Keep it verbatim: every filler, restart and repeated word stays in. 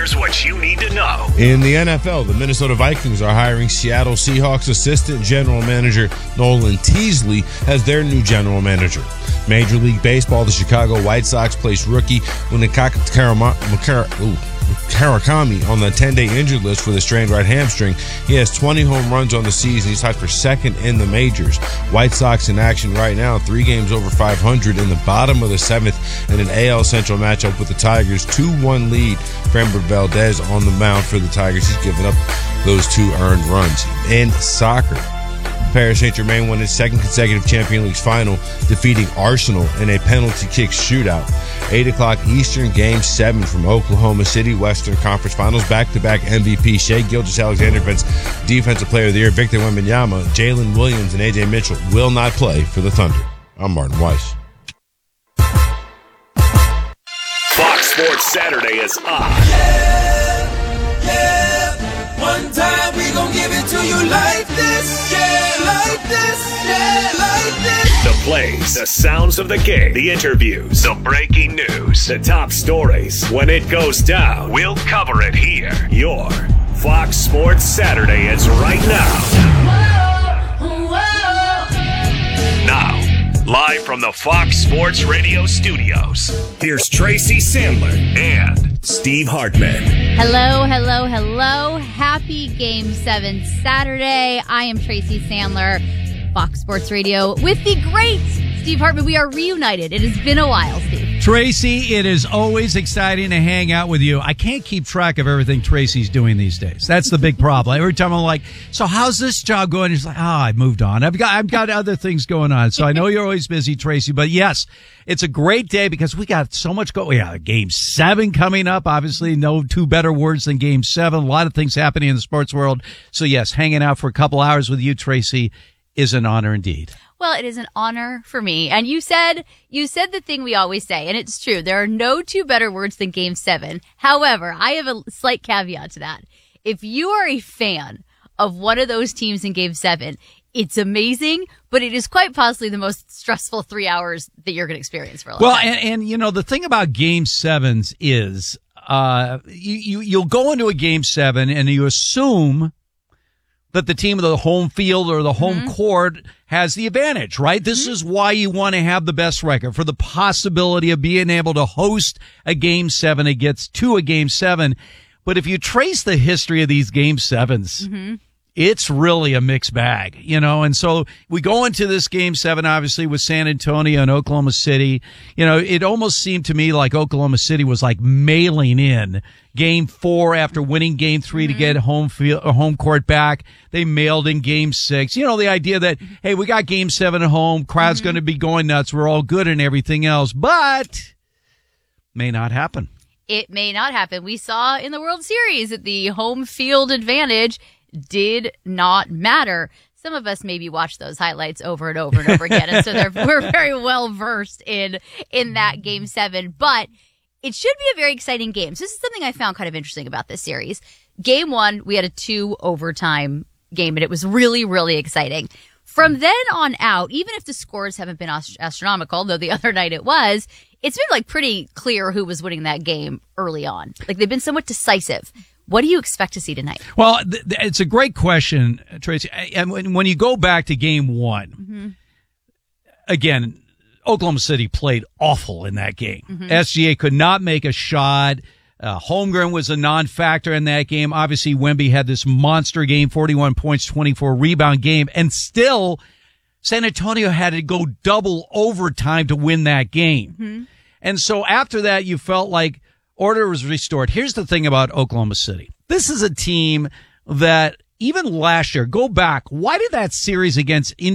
Here's what you need to know. In the N F L, the Minnesota Vikings are hiring Seattle Seahawks assistant general manager Nolan Teasley as their new general manager. Major League Baseball, the Chicago White Sox placed rookie Munenaka Karakami on the ten-day injured list with a strained right hamstring. He has twenty home runs on the season. He's tied for second in the majors. White Sox in action right now, three games over five hundred in the bottom of the seventh in an A L Central matchup with the Tigers. two one lead. Framber Valdez on the mound for the Tigers. He's given up those two earned runs. In soccer, Paris Saint-Germain won its second consecutive Champions League final, defeating Arsenal in a penalty kick shootout. eight o'clock Eastern, Game seven from Oklahoma City Western Conference Finals. Back-to-back M V P Shai Gilgeous-Alexander defense Defensive Player of the Year Victor Wembanyama, Jalen Williams, and A J Mitchell will not play for the Thunder. I'm Martin Weiss. Fox Sports Saturday is on. Yeah, yeah. One time we gon' give it to you like this. Yeah, like this. Yeah, like this. The plays, the sounds of the game, the interviews, the breaking news, the top stories. When it goes down, we'll cover it here. Your Fox Sports Saturday is right now. Whoa, whoa. Now, live from the Fox Sports Radio studios, here's Tracy Sandler and Steve Hartman. Hello, hello, hello. Happy Game seven Saturday. I am Tracy Sandler, Fox Sports Radio, with the great Steve Hartman. We are reunited. It has been a while, Steve. Tracy, it is always exciting to hang out with you. I can't keep track of everything Tracy's doing these days. That's the big problem. Every time I'm like, so how's this job going? He's like, oh, I've moved on. I've got I've got other things going on. So I know you're always busy, Tracy. But yes, it's a great day because we got so much going. Yeah, Game seven coming up. Obviously, no two better words than Game seven. A lot of things happening in the sports world. So yes, hanging out for a couple hours with you, Tracy, is an honor indeed. Well, it is an honor for me. And you said, you said the thing we always say, and it's true. There are no two better words than Game seven. However, I have a slight caveat to that. If you are a fan of one of those teams in Game seven, it's amazing, but it is quite possibly the most stressful three hours that you're going to experience for a long well, time. Well, and, and, you know, the thing about Game sevens is uh, you, you, you'll go into a Game seven and you assume that the team of the home field or the home mm-hmm. court has the advantage, right? This mm-hmm. is why you want to have the best record, for the possibility of being able to host a Game seven. It gets to a Game seven. But if you trace the history of these Game sevens, mm-hmm. it's really a mixed bag, you know? And so we go into this Game seven, obviously, with San Antonio and Oklahoma City. You know, it almost seemed to me like Oklahoma City was like mailing in Game four after winning Game three mm-hmm. to get home field, home court back. They mailed in Game six. You know, the idea that, hey, we got Game seven at home. Crowd's mm-hmm. going to be going nuts. We're all good and everything else. But may not happen. It may not happen. We saw in the World Series that the home field advantage did not matter. Some of us maybe watch those highlights over and over and over again, and so they're, we're very well versed in in that Game seven. But it should be a very exciting game. So this is something I found kind of interesting about this series. Game one, we had a two overtime game, and it was really, really exciting. From then on out, even if the scores haven't been ast- astronomical, though the other night it was, it's been like pretty clear who was winning that game early on. Like they've been somewhat decisive. What do you expect to see tonight? Well, th- th- it's a great question, Tracy. And when, when you go back to Game one, mm-hmm. again, Oklahoma City played awful in that game. Mm-hmm. S G A could not make a shot. Uh, Holmgren was a non-factor in that game. Obviously, Wemby had this monster game, forty-one points, twenty-four rebound game, and still San Antonio had to go double overtime to win that game. Mm-hmm. And so after that, you felt like order was restored. Here's the thing about Oklahoma City. This is a team that even last year, go back, why did that series against Indiana